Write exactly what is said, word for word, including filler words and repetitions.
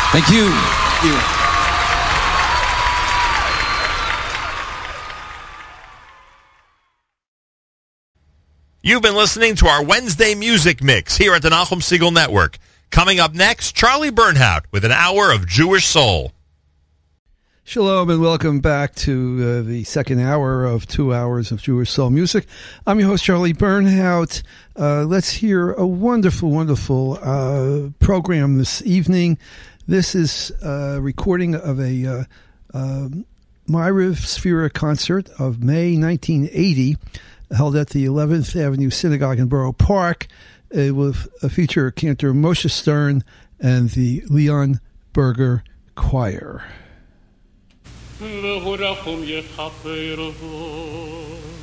Thank you. Thank you. You've been listening to our Wednesday Music Mix here at the Nachum Segal Network. Coming up next, Charlie Bernhout with an hour of Jewish soul. Shalom and welcome back to uh, the second hour of two hours of Jewish soul music. I'm your host, Charlie Bernhout. Uh, let's hear a wonderful, wonderful uh, program this evening. This is a recording of a uh, uh, Ma'ariv Sphera concert of May nineteen eighty, held at the eleventh Avenue Synagogue in Borough Park. It will feature Cantor Moshe Stern and the Leon Berger Choir. והורחום יחפר בו